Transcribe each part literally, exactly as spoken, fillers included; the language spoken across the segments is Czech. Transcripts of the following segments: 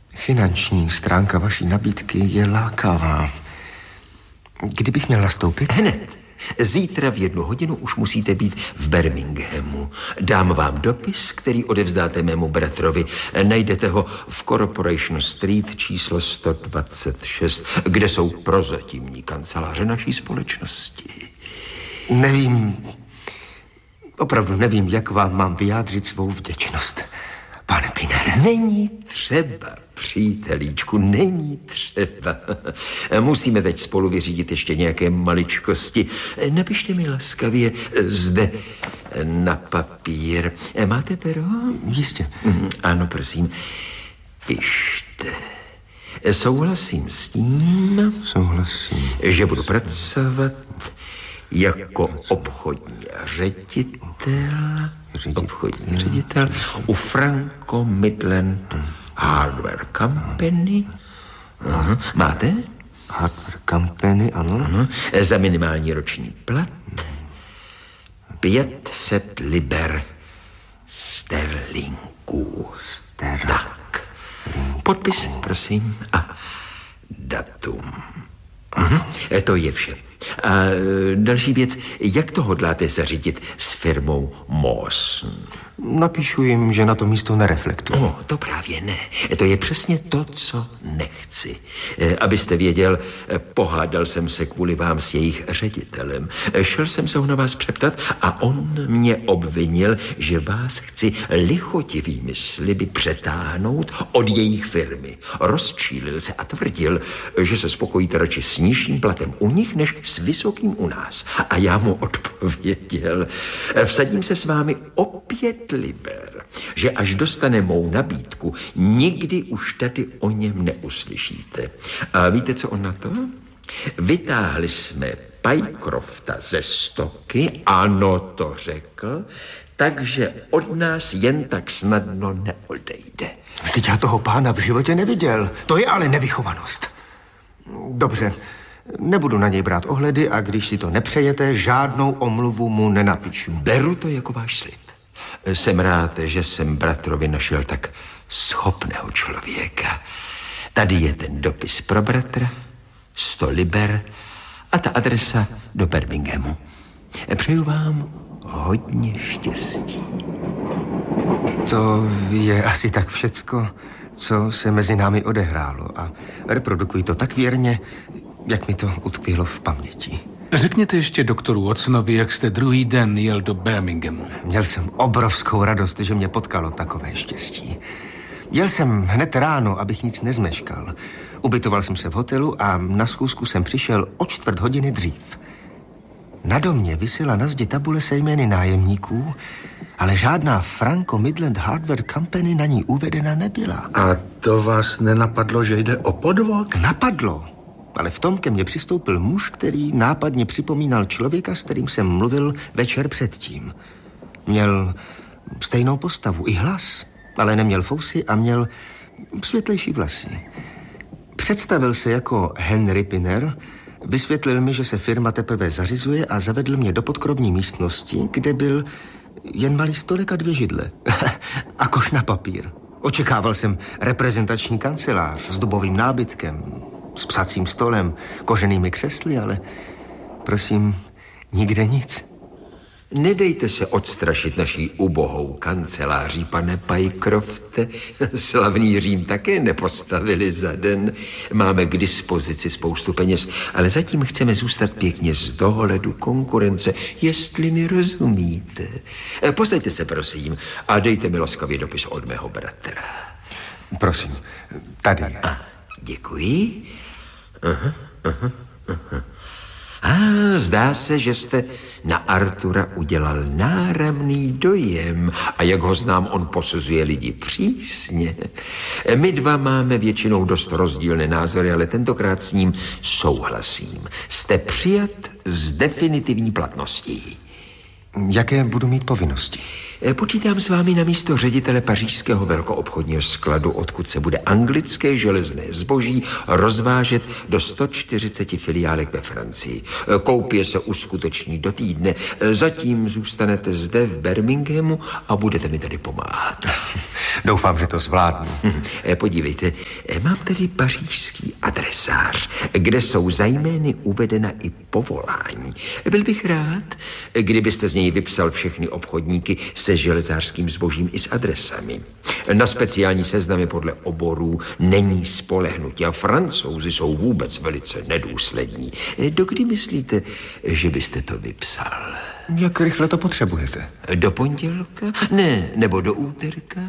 Finanční stránka vaší nabídky je lákavá. Kdybych měl nastoupit? Hned. Zítra v jednu hodinu už musíte být v Birminghamu. Dám vám dopis, který odevzdáte mému bratrovi. Najdete ho v Corporation Street číslo sto dvacet šest, kde jsou prozatímní kanceláře naší společnosti. Nevím, opravdu nevím, jak vám mám vyjádřit svou vděčnost, pane Pinere. Není třeba, přítelíčku, není třeba. Musíme teď spolu vyřídit ještě nějaké maličkosti. Napište mi laskavě zde na papír. Máte pero? Jistě. Ano, prosím. Pište. Souhlasím s tím, Souhlasím. že budu pracovat jako obchodní ředitel, Ředitel. obchodní ředitel u Franco Midland Hardware Company. Aha. Máte? Hardware Company, ano. Ano. Za minimální roční plat pět set liber sterlingů. Sterling. Tak. Podpis, prosím. A datum. Mhm. To je vše. A další věc, jak to hodláte zařídit s firmou Mawson? Napíšu jim, že na to místo nereflektuji. O, to právě ne. To je přesně to, co nechci. Abyste věděl, pohádal jsem se kvůli vám s jejich ředitelem. Šel jsem se ho na vás přeptat a on mě obvinil, že vás chci lichotivými sliby přetáhnout od jejich firmy. Rozčílil se a tvrdil, že se spokojíte radši s nižším platem u nich, než s vysokým u nás. A já mu odpověděl, vsadím se s vámi opět liber, že až dostane mou nabídku, nikdy už tady o něm neuslyšíte. A víte, co on na to? Vytáhli jsme Pycrofta ze stoky, ano, to řekl, takže od nás jen tak snadno neodejde. Vždyť já toho pána v životě neviděl. To je ale nevychovanost. Dobře, nebudu na něj brát ohledy a když si to nepřejete, žádnou omluvu mu nenapíšu. Beru to jako váš slib. Jsem rád, že jsem bratrovi našel tak schopného člověka. Tady je ten dopis pro bratra, sto liber a ta adresa do Birminghamu. Přeju vám hodně štěstí. To je asi tak všecko, co se mezi námi odehrálo a reprodukuji to tak věrně, jak mi to utkvělo v paměti. Řekněte ještě doktoru Watsonovi, jak jste druhý den jel do Birminghamu. Měl jsem obrovskou radost, že mě potkalo takové štěstí. Jel jsem hned ráno, abych nic nezmeškal. Ubytoval jsem se v hotelu a na schůzku jsem přišel o čtvrt hodiny dřív. Na domě visela na zdi tabule se jmény nájemníků, ale žádná Franco Midland Hardware Company na ní uvedena nebyla. A to vás nenapadlo, že jde o podvod? Napadlo. Ale v tom ke mně přistoupil muž, který nápadně připomínal člověka, s kterým jsem mluvil večer předtím. Měl stejnou postavu i hlas, ale neměl fousy a měl světlejší vlasy. Představil se jako Henry Pinner, vysvětlil mi, že se firma teprve zařizuje a zavedl mě do podkrobní místnosti, kde byl jen malý stolek a dvě židle. A koš na papír. Očekával jsem reprezentační kancelář s dubovým nábytkem, s psacím stolem, koženými křesly, ale prosím, nikde nic. Nedejte se odstrašit naší ubohou kanceláří, pane Pycrofte. Slavný Řím také nepostavili za den. Máme k dispozici spoustu peněz, ale zatím chceme zůstat pěkně z dohledu konkurence, jestli mi rozumíte. Posaďte se, prosím, a dejte mi laskavě dopis od mého bratra. Prosím, tady. A, děkuji. Aha, aha, aha. A zdá se, že jste na Artura udělal náramný dojem. A jak ho znám, on posuzuje lidi přísně. My dva máme většinou dost rozdílné názory, ale tentokrát s ním souhlasím. Jste přijat s definitivní platností. Jaké budu mít povinnosti? Počítám s vámi na místo ředitele pařížského velkoobchodního skladu, odkud se bude anglické železné zboží rozvážet do sto čtyřicet filiálek ve Francii. Koupě se uskuteční do týdne. Zatím zůstanete zde v Birminghamu a budete mi tady pomáhat. Doufám, že to zvládnu. Podívejte, mám tady pařížský adresář, kde jsou za jmény uvedena i povolání. Byl bych rád, kdybyste z něj vypsal všechny obchodníky se železářským zbožím i s adresami. Na speciální seznamy podle oborů není spolehnutí a Francouzi jsou vůbec velice nedůslední. Dokdy myslíte, že byste to vypsal? Jak rychle to potřebujete? Do pondělka? Ne, nebo do úterka?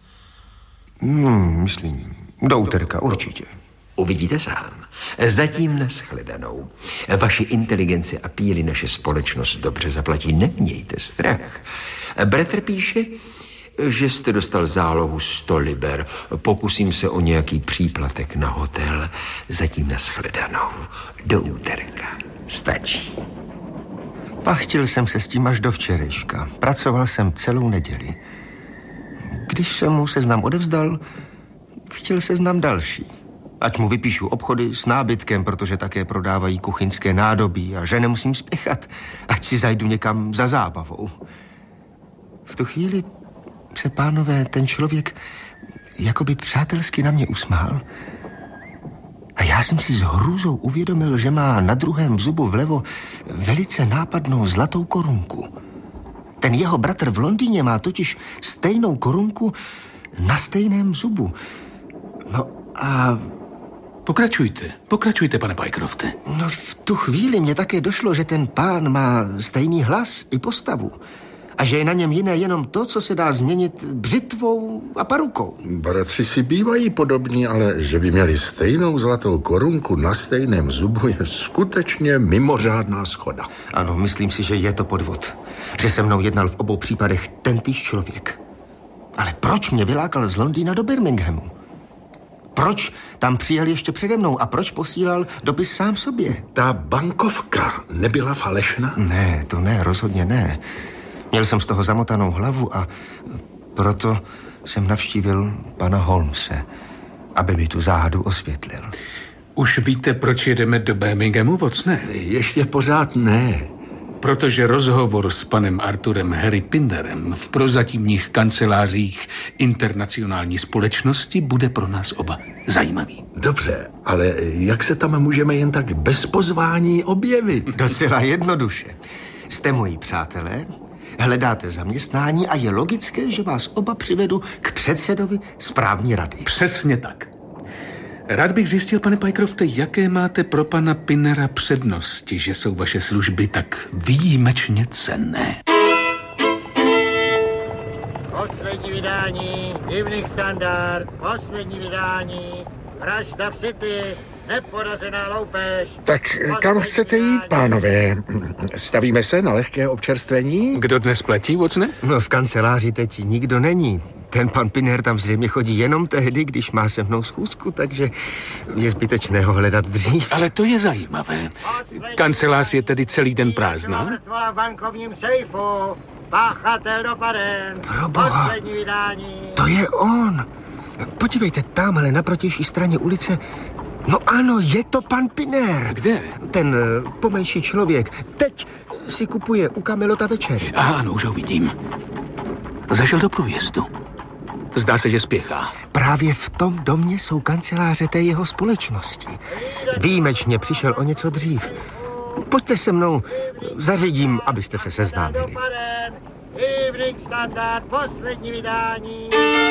Hmm, myslím, do úterka určitě. Uvidíte sám. Zatím nashledanou. Vaši inteligenci a píly naše společnost dobře zaplatí. Nemějte strach. Bratr píše, že jste dostal zálohu sto liber. Pokusím se o nějaký příplatek na hotel. Zatím nashledanou. Do úterka. Stačí. Pachtil jsem se s tím až do včerejška. Pracoval jsem celou neděli. Když jsem mu seznam odevzdal, chtěl seznam další. Ať mu vypíšu obchody s nábytkem, protože také prodávají kuchyňské nádobí a že nemusím spěchat, ať si zajdu někam za zábavou. V tu chvíli se, pánové, ten člověk jakoby přátelsky na mě usmál a já jsem si s hrůzou uvědomil, že má na druhém zubu vlevo velice nápadnou zlatou korunku. Ten jeho bratr v Londýně má totiž stejnou korunku na stejném zubu. No a... Pokračujte, pokračujte, pane Pycrofte. No v tu chvíli mě také došlo, že ten pán má stejný hlas i postavu. A že je na něm jiné jenom to, co se dá změnit břitvou a parukou. Bratři si bývají podobní, ale že by měli stejnou zlatou korunku na stejném zubu je skutečně mimořádná schoda. Ano, myslím si, že je to podvod. Že se mnou jednal v obou případech tentýž člověk. Ale proč mě vylákal z Londýna do Birminghamu? Proč tam přijel ještě přede mnou a proč posílal dopis sám sobě? Ta bankovka nebyla falešná? Ne, to ne, rozhodně ne. Měl jsem z toho zamotanou hlavu a proto jsem navštívil pana Holmese, aby mi tu záhadu osvětlil. Už víte, proč jedeme do Birminghamu, Watsone? Ještě pořád ne. Protože rozhovor s panem Arthurem Harry Pinnerem v prozatímních kancelářích internacionální společnosti bude pro nás oba zajímavý. Dobře, ale jak se tam můžeme jen tak bez pozvání objevit? Docela jednoduše. Jste moji přátelé, hledáte zaměstnání a je logické, že vás oba přivedu k předsedovi správní rady. Přesně tak. Rád bych zjistil, pane Pycrofte, jaké máte pro pana Pinnera přednosti, že jsou vaše služby tak výjimečně cenné. Poslední vydání, Evening Standard, poslední vydání, vražda v City, neporazená loupež. Tak kam chcete jít, pánové? Stavíme se na lehké občerstvení? Kdo dnes platí, Watsone? No, v kanceláři teď nikdo není. Ten pan Pinner tam zřejmě chodí jenom tehdy, když má se mnou schůzku, takže je zbytečné ho hledat dřív. Ale to je zajímavé. Kancelář je tedy celý den prázdná? Mrtvola v bankovním sejfu, páchatel dopaden. Proboha, Poslední vydání. to je on. Podívejte, tamhle na protější straně ulice. No ano, je to pan Pinner. Kde? Ten uh, pomenší člověk. Teď si kupuje u Kamelota večeři. Aha, ano, už ho vidím. Zašel do průjezdu. Zdá se, že spěchá. Právě v tom domě jsou kanceláře té jeho společnosti. Výjimečně přišel o něco dřív. Pojďte se mnou, zařídím, abyste se seznámili. Evening Standard, poslední vydání.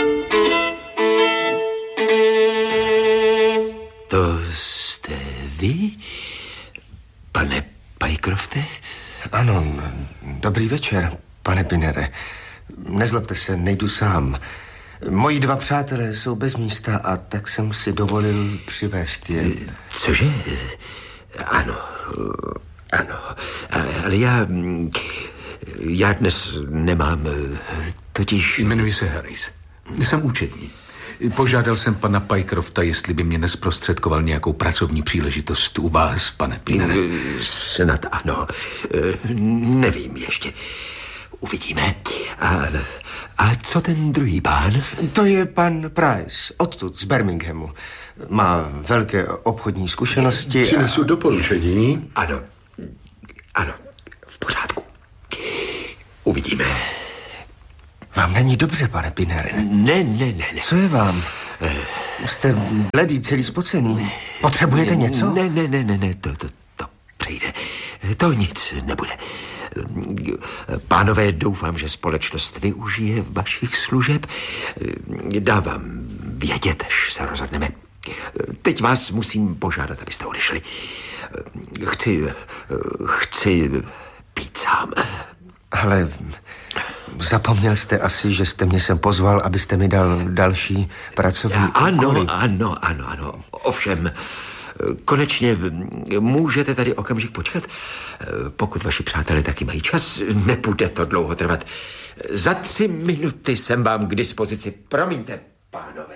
To jste vy, pane Pycrofte? Ano, dobrý večer, pane Pinnere. Nezlobte se, nejdu sám. Moji dva přátelé jsou bez místa a tak jsem si dovolil přivést je. Cože? Ano, ano, ale já, já dnes nemám, totiž... Jmenuji se Harris. Jsem účetní. Požádal jsem pana Pycrofta, jestli by mě nesprostředkoval nějakou pracovní příležitost u vás, pane Pinnere. Snad ano, nevím ještě. Uvidíme. A, a co ten druhý pán? To je pan Price, odtud, z Birminghamu. Má velké obchodní zkušenosti. Přinesu a... doporučení. Ano, ano, v pořádku. Uvidíme. Vám není dobře, pane Pinnere? Ne, ne, ne, ne. Co je vám? Jste bledý, celý spocený. Potřebujete něco? Ne, ne, ne, ne, ne, to, to, to přejde. To nic nebude. Pánové, doufám, že společnost využije vašich služeb. Dávám vědět, až se rozhodneme. Teď vás musím požádat, abyste odešli. Chci, chci být sám. Ale zapomněl jste asi, že jste mě sem pozval, abyste mi dal další pracovní Ano, úkoly. ano, ano, ano. Ovšem, konečně můžete tady okamžik počkat. Pokud vaši přátelé taky mají čas, nebude to dlouho trvat. Za tři minuty jsem vám k dispozici. Promiňte, pánové.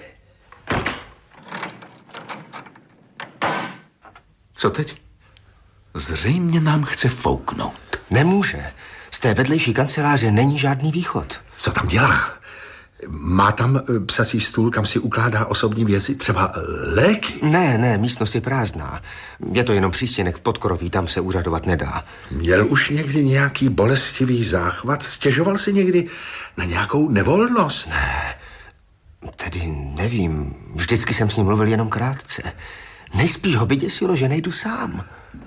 Co teď? Zřejmě nám chce fouknout. Nemůže. Z té vedlejší kanceláře není žádný východ. Co tam dělá? Má tam psací stůl, kam si ukládá osobní věci, třeba léky? Ne, ne, místnost je prázdná. Je to jenom přístěnek v podkroví, tam se úřadovat nedá. Měl už někdy nějaký bolestivý záchvat? Stěžoval si někdy na nějakou nevolnost? Ne, tedy nevím. Vždycky jsem s ním mluvil jenom krátce. Nejspíš ho vyděsilo, že nejdu sám.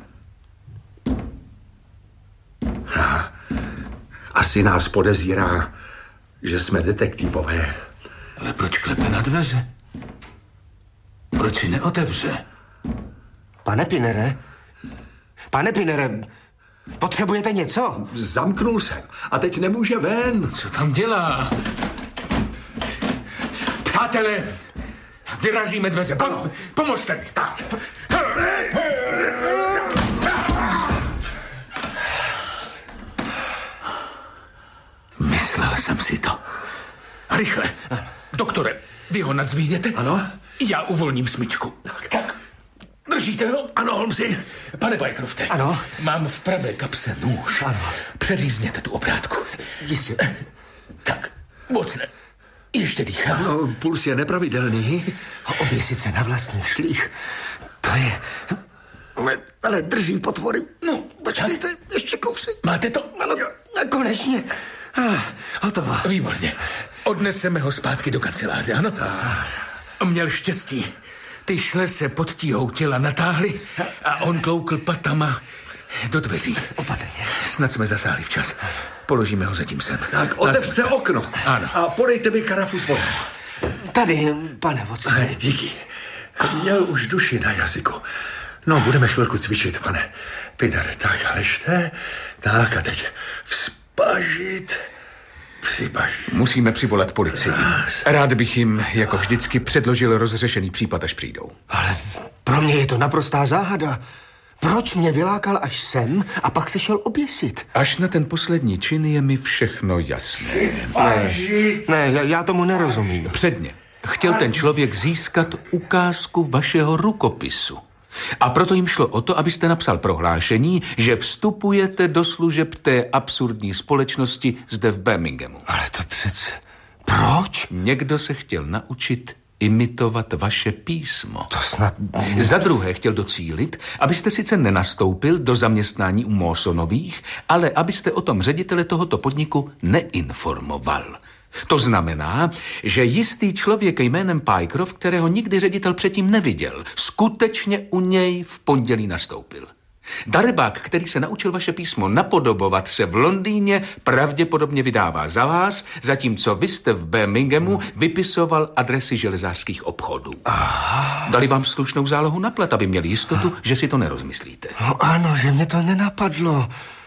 Ha, asi nás podezírá, že jsme detektivové. Ale proč klepe na dveře? Proč si neotevře? Pane Pinnere? Pane Pinnere, potřebujete něco? Zamknul jsem a teď nemůže ven. Co tam dělá? Přátelé, vyrazíme dveře. Pom- pomozte mi. Tak. Myslel jsem si to. Rychle. Doktore, vy ho nadzvíněte? Ano. Já uvolním smyčku. Tak. Držíte ho? Ano, Holmesi. Pane Pycrofte. Ano. Mám v pravé kapse nůž. Ano. Přeřízněte tu obrátku. Jistě. Tak, mocně. Ještě dýchá. No, puls je nepravidelný. Oběsit se na vlastní šlích. To je... Ale, ale drží potvory. No, počkejte, ještě kousek. Máte to? Ano, konečně. Ah, hotovo. Výborně. Odneseme ho zpátky do kanceláře, ano? Měl štěstí. Ty šle se pod tíhou těla natáhly a on kloukl patama do dveří. Opatrně. Snad jsme zasáhli včas. Položíme ho zatím sem. Tak otevřte okno. Ano. A podejte mi karafu s vodou. Tady, pane Watson. Díky. Měl už duši na jazyku. No, budeme chvilku cvičit, pane Pinnere. Tak, ležte. Tak a teď vzpažit, připažit. Musíme přivolat policii. Rád bych jim, jako vždycky, předložil rozřešený případ, až přijdou. Ale pro mě je to naprostá záhada. Proč mě vylákal až sem a pak se šel oběsit? Až na ten poslední čin je mi všechno jasné. Připažit. Ne, já, já tomu nerozumím. Předně chtěl ten člověk získat ukázku vašeho rukopisu. A proto jim šlo o to, abyste napsal prohlášení, že vstupujete do služeb té absurdní společnosti zde v Birminghamu. Ale to přece... Proč? Někdo se chtěl naučit imitovat vaše písmo. To snad... Za druhé chtěl docílit, abyste sice nenastoupil do zaměstnání u Mawsonových, ale abyste o tom ředitele tohoto podniku neinformoval. To znamená, že jistý člověk jménem Pycroft, kterého nikdy ředitel předtím neviděl, skutečně u něj v pondělí nastoupil. Darebák, který se naučil vaše písmo napodobovat, se v Londýně pravděpodobně vydává za vás, zatímco vy jste v Birminghamu vypisoval adresy železářských obchodů. Aha. Dali vám slušnou zálohu na plat, aby měli jistotu, že si to nerozmyslíte. No ano, že mě to nenapadlo.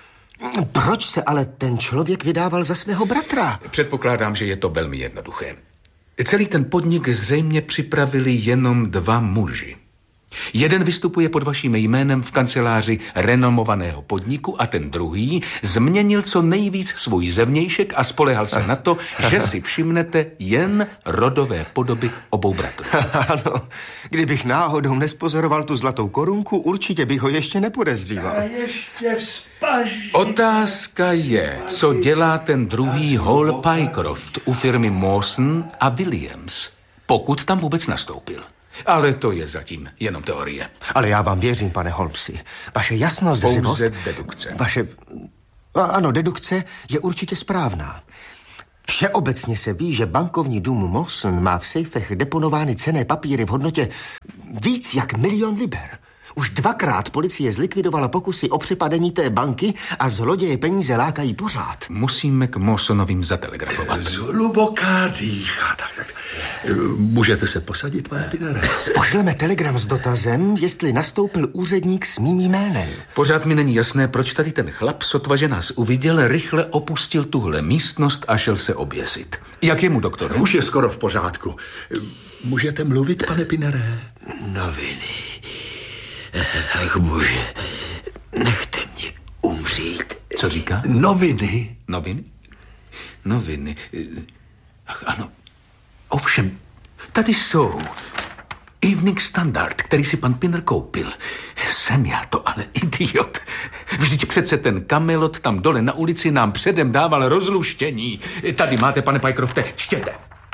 Proč se ale ten člověk vydával za svého bratra? Předpokládám, že je to velmi jednoduché. Celý ten podnik zřejmě připravili jenom dva muži. Jeden vystupuje pod vaším jménem v kanceláři renomovaného podniku a ten druhý změnil co nejvíc svůj zevnějšek a spolehal se na to, že si všimnete jen rodové podoby obou bratrů. Ano, kdybych náhodou nespozoroval tu zlatou korunku, určitě bych ho ještě nepodezříval. A ještě vzpaží. Otázka je, co dělá ten druhý Hall Pycroft u firmy Mawson a Williams, pokud tam vůbec nastoupil. Ale to je zatím jenom teorie. Ale já vám věřím, pane Holmesi. Vaše jasnozřivost... Pouze dedukce. Vaše... A, ano, dedukce je určitě správná. Všeobecně se ví, že bankovní dům Mawson má v sejfech deponovány cenné papíry v hodnotě víc jak milion liber. Už dvakrát policie zlikvidovala pokusy o přepadení té banky a zloděje peníze lákají pořád. Musíme k Mawsonovým zatelegrafovat. Zhluboká dýchá. Tak, tak. Můžete se posadit, pane Pinere? Pošleme telegram s dotazem, jestli nastoupil úředník s mým jménem. Pořád mi není jasné, proč tady ten chlap, sotva že nás uviděl, rychle opustil tuhle místnost a šel se oběsit. Jak je mu, doktore? Už je skoro v pořádku. Můžete mluvit, pane Pinere? Noviny. Ach bože, nechte mě umřít. Co říká? Noviny. Noviny? Noviny. Ach, ano. Ovšem, tady jsou. Evening Standard, který si pan Pinner koupil. Jsem já to ale idiot. Vždyť přece ten Camelot tam dole na ulici nám předem dával rozluštění. Tady máte, pane Pycrofte, čtěte.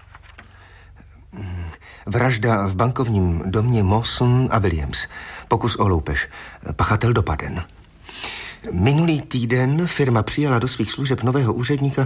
Vražda v bankovním domě Mawson a Williams. Pokus o loupež. Pachatel dopaden. Minulý týden firma přijala do svých služeb nového úředníka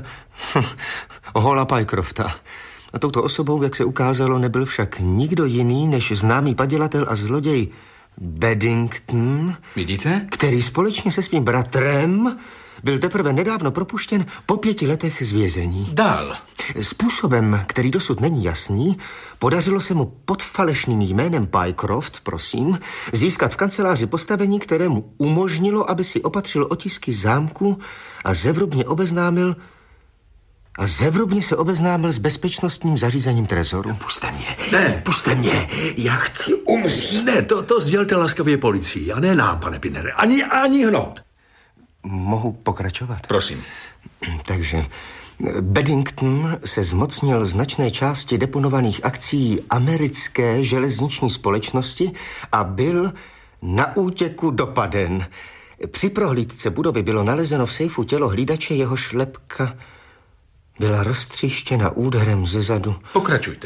Halla Pycrofta. A touto osobou, jak se ukázalo, nebyl však nikdo jiný než známý padělatel a zloděj Beddington. Vidíte? Který společně se svým bratrem byl teprve nedávno propuštěn po pěti letech z vězení. Dál. Způsobem, který dosud není jasný, podařilo se mu pod falešným jménem Pycroft, prosím, získat v kanceláři postavení, které mu umožnilo, aby si opatřil otisky zámku a zevrubně obeznámil a zevrubně se obeznámil s bezpečnostním zařízením trezoru. Puste mě. Ne. Puste mě. Já chci umřít. Ne, to, to sdělte laskavě policii a ne nám, pane Pinere. Ani, ani hnout. Mohu pokračovat? Prosím. Takže Beddington se zmocnil značné části deponovaných akcí americké železniční společnosti a byl na útěku dopaden. Při prohlídce budovy bylo nalezeno v sejfu tělo hlídače, jeho šlepka byla roztříštěna úderem zezadu. Pokračujte.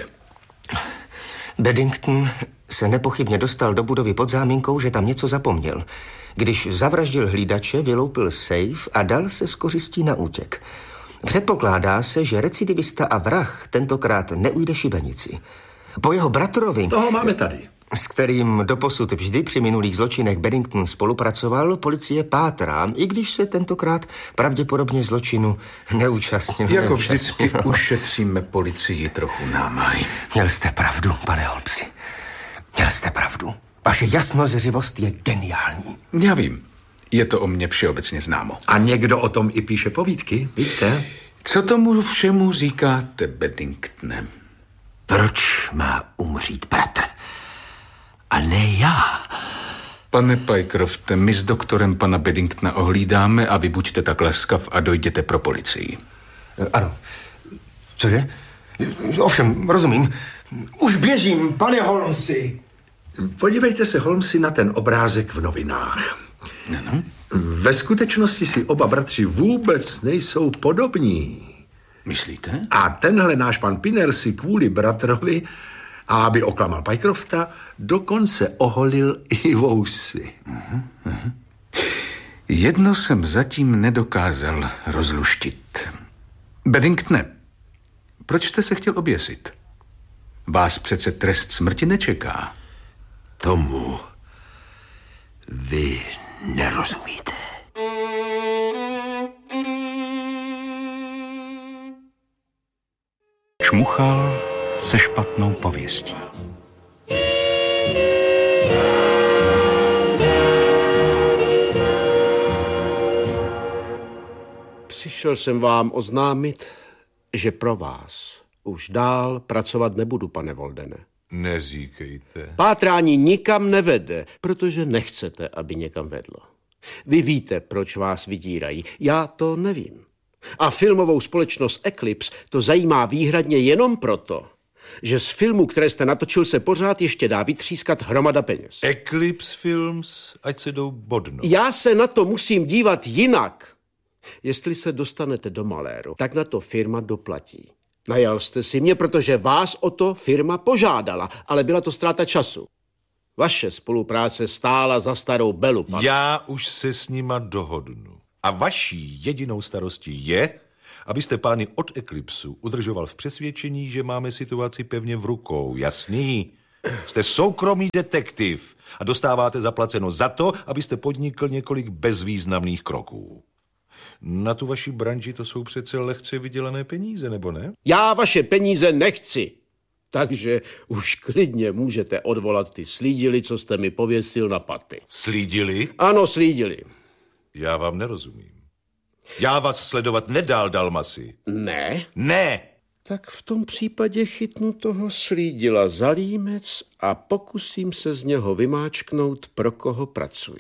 Beddington se nepochybně dostal do budovy pod záminkou, že tam něco zapomněl. Když zavraždil hlídače, vyloupil sejf a dal se s kořistí na útěk. Předpokládá se, že recidivista a vrah tentokrát neujde šibenici. Po jeho bratrovi, Toho máme tady. s kterým doposud vždy při minulých zločinech Beddington spolupracoval, policie pátrá, i když se tentokrát pravděpodobně zločinu neúčastnil. Jako neúčastnil. vždycky ušetříme policii trochu námaj. Měl jste pravdu, pane Holmesi. Měl jste pravdu. Vaše jasnozřivost je geniální. Já vím. Je to o mně všeobecně známo. A někdo o tom i píše povídky, víte? Co tomu všemu říkáte, Beddingtone? Proč má umřít bratr? A ne já. Pane Pycrofte, my s doktorem pana Beddingtona ohlídáme a vy buďte tak laskav a dojděte pro policii. Ano. Cože? Ovšem, rozumím. Už běžím, pane Holmesi. Podívejte se, Holmesi, na ten obrázek v novinách. Ano. Ve skutečnosti si oba bratři vůbec nejsou podobní. Myslíte? A tenhle náš pan Pinner si kvůli bratrovi, a aby oklamal Pycrofta, dokonce oholil i vousy. Uh-huh, uh-huh. Jedno jsem zatím nedokázal rozluštit. Beddingtone, proč jste se chtěl oběsit? Vás přece trest smrti nečeká. Tomu vy nerozumíte. Čmuchal se špatnou pověstí. Přišel jsem vám oznámit, že pro vás už dál pracovat nebudu, pane Voldene. Neříkejte. Pátrání nikam nevede, protože nechcete, aby někam vedlo. Vy víte, proč vás vydírají. Já to nevím. A filmovou společnost Eclipse to zajímá výhradně jenom proto, že z filmů, které jste natočil, se pořád ještě dá vytřískat hromada peněz. Eclipse Films, ať se jdou bodnout. Já se na to musím dívat jinak. Jestli se dostanete do maléru, tak na to firma doplatí. Najal jste si mě, protože vás o to firma požádala, ale byla to ztráta času. Vaše spolupráce stála za starou belu, pane. Já už se s nima dohodnu. A vaší jedinou starostí je, abyste pány od Eclipsu udržoval v přesvědčení, že máme situaci pevně v rukou. Jasný? Jste soukromý detektiv a dostáváte zaplaceno za to, abyste podnikl několik bezvýznamných kroků. Na tu vaši branži to jsou přece lehce vydělané peníze, nebo ne? Já vaše peníze nechci. Takže už klidně můžete odvolat ty slídily, co jste mi pověsil na paty. Slídili? Ano, slídily. Já vám nerozumím. Já vás sledovat nedál, Dalmasi. Ne? Ne! Tak v tom případě chytnu toho slídila za límec a pokusím se z něho vymáčknout, pro koho pracuje.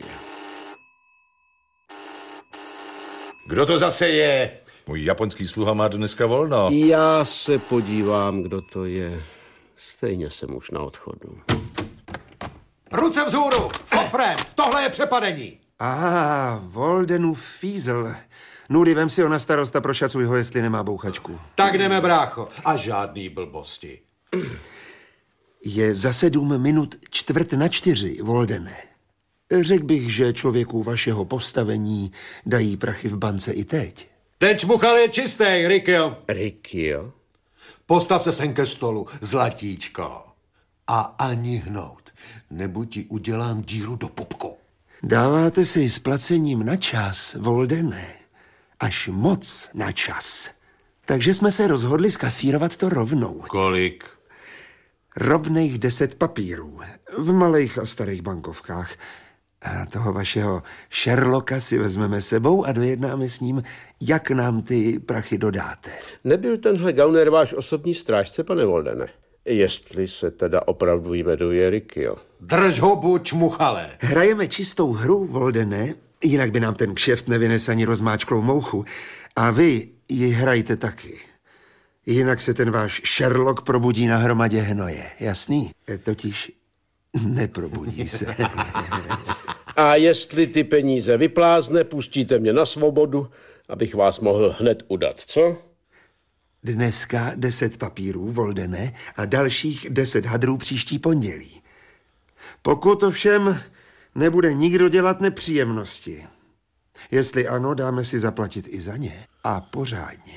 Kdo to zase je? Můj japonský sluha má dneska volno. Já se podívám, kdo to je. Stejně jsem už na odchodu. Ruce vzhůru! Fofrem! Tohle je přepadení! Ah, Voldenův fízl. Nudy, vem si ho na starost a prošacuj ho, jestli nemá bouchačku. Tak jdeme, brácho. A žádný blbosti. Je za sedm minut čtvrt na čtyři, Voldene. Řekl bych, že člověku vašeho postavení dají prachy v bance i teď. Ten čmuchal je čistý, Rikio. Rikio? Postav se sem ke stolu, zlatíčko. A ani hnout. Nebo ti udělám díru do pupku. Dáváte si s placením na čas, Voldene. Až moc na čas. Takže jsme se rozhodli skasírovat to rovnou. Kolik? Rovných deset papírů. V malých a starých bankovkách. A toho vašeho Sherlocka si vezmeme sebou a dojednáme s ním, jak nám ty prachy dodáte. Nebyl tenhle gauner váš osobní strážce, pane Voldene? Jestli se teda opravdu jmenuje Rikio. Drž hubu, čmuchale. Hrajeme čistou hru, Voldene, jinak by nám ten kšeft nevynes ani rozmáčklou mouchu. A vy ji hrajte taky. Jinak se ten váš Sherlock probudí na hromadě hnoje. Jasný? Totiž neprobudí se. A jestli ty peníze vyplázne, pustíte mě na svobodu, abych vás mohl hned udat, co? Dneska deset papírů, Voldene, a dalších deset hadrů příští pondělí. Pokud ovšem nebude nikdo dělat nepříjemnosti. Jestli ano, dáme si zaplatit i za ně. A pořádně.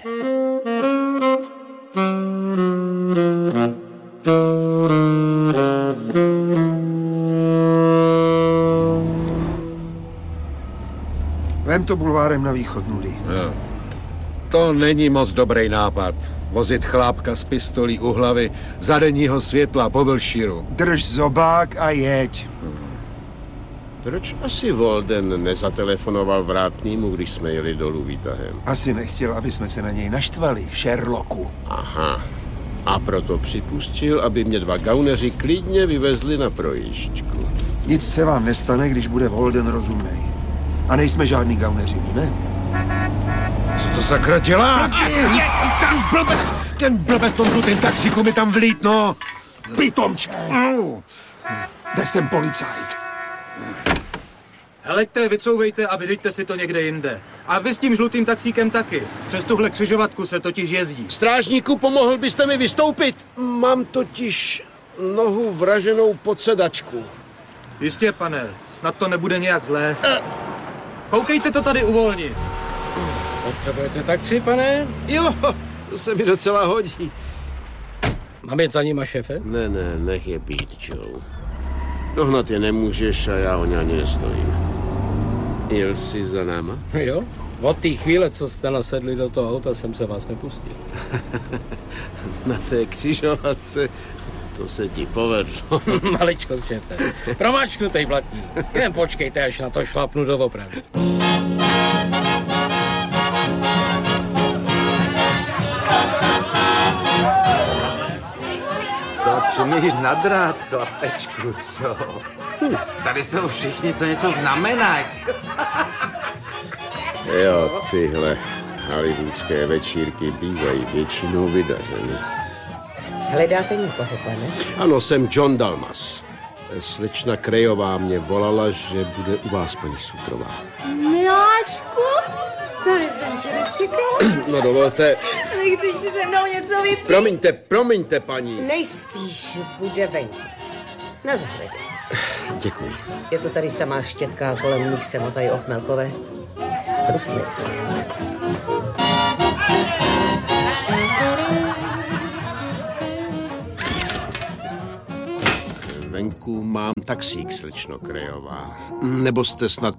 Vem to bulvárem na východ, Nudy. No. To není moc dobrý nápad. Vozit chlápka s pistolí u hlavy za denního světla po Wilshireu. Drž zobák a jeď. Proč asi Volden nezatelefonoval vrátnýmu, když jsme jeli dolů výtahem? Asi nechtěl, aby jsme se na něj naštvali, Sherlocku. Aha. A proto připustil, aby mě dva gauneři klidně vyvezli na projížďku. Nic se vám nestane, když bude Volden rozumnej. A nejsme žádný gauneři, víme? Co to sakra dělá? Je, ten blbec, ten blbec tom ten taxiku mi tam vlítno. Pitomče! Kde jsem policajt? Heleďte, vycouvejte a vyřiďte si to někde jinde. A vy s tím žlutým taxíkem taky. Přes tuhle křižovatku se totiž jezdí. Strážníku, pomohl byste mi vystoupit? Mám totiž nohu vraženou pod sedačku. Jistě, pane, snad to nebude nějak zlé. Koukejte to tady uvolnit. Potřebujete taxi, pane? Jo, to se mi docela hodí. Mám jet za nima, šéfe? Ne, ne, nech je být, Joe. Dohnat je nemůžeš a já o ně ani nestojím. Jel jsi za náma? Jo, od té chvíle, co jste nasedli do toho auta, jsem se vás nepustil. Na té křižovatce to se ti povedlo. Maličko, šéfe. Promáčknutej blatník. Jen počkejte, až na to šlapnu doopravdy. Tak Čumíš na drát, chlapečku, co? Hm. Tady jsou všichni, co něco znamenají. Jo, tyhle hollywoodské večírky bývají většinou vydařeny. Hledáte někoho, pane? Ano, jsem John Dalmas. Slečna Krejová mě volala, že bude u vás paní Sutrová. Miláčku, tady jsem tě nečekala. No dovolte. Nechceš si se mnou něco vypít? Promiňte, promiňte, paní. Nejspíš bude venku. Na zahradě. Děkuji. Je to tady samá štětka, kolem nich se motají ochmelkové. Hrusný svět. Venku mám taxík, slečno Krejová. Nebo jste snad